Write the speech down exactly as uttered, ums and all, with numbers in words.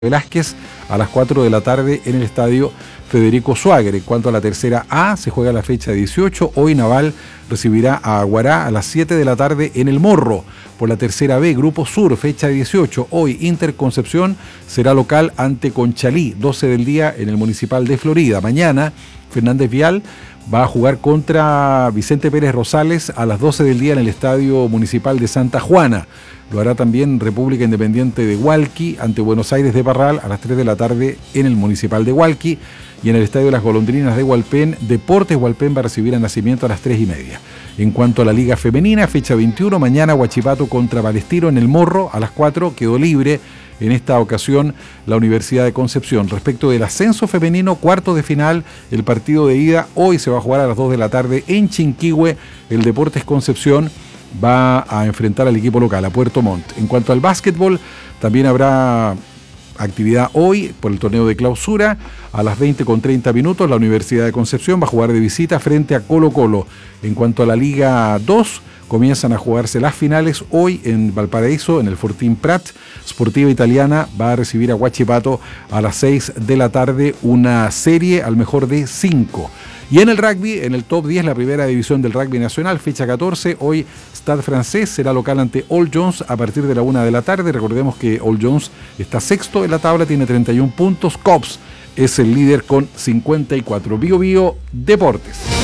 Velázquez a las cuatro de la tarde en el estadio Federico Suáguer. En cuanto a la tercera A, se juega la fecha dieciocho. Hoy Naval recibirá a Aguará a las siete de la tarde en el Morro. Por la tercera B, Grupo Sur, fecha dieciocho. Hoy Inter Concepción será local ante Conchalí, doce del día en el Municipal de Florida. Mañana Fernández Vial va a jugar contra Vicente Pérez Rosales a las doce del día en el Estadio Municipal de Santa Juana. Lo hará también República Independiente de Hualqui ante Buenos Aires de Parral a las tres de la tarde en el Municipal de Hualqui. Y en el Estadio de las Golondrinas de Hualpén, Deportes Hualpén va a recibir a Nacimiento a las tres y media. En cuanto a la Liga Femenina, fecha veintiuno, mañana Huachipato contra Palestino en el Morro a las cuatro, quedó libre en esta ocasión la Universidad de Concepción. Respecto del ascenso femenino, cuarto de final, el partido de ida hoy se va a jugar a las dos de la tarde en Chinquihue. El Deportes Concepción va a enfrentar al equipo local, a Puerto Montt. En cuanto al básquetbol, también habrá actividad hoy por el torneo de clausura. A las veinte con treinta minutos, la Universidad de Concepción va a jugar de visita frente a Colo Colo. En cuanto a la Liga dos, comienzan a jugarse las finales hoy en Valparaíso, en el Fortín Prat. Sportiva Italiana va a recibir a Huachipato a las seis de la tarde, una serie al mejor de cinco. Y en el rugby, en el top diez, la primera división del rugby nacional, fecha catorce, hoy Stade Francés será local ante All Jones a partir de la una de la tarde. Recordemos que All Jones está sexto en la tabla, tiene treinta y un puntos. Cops es el líder con cincuenta y cuatro. Bio Bio Deportes.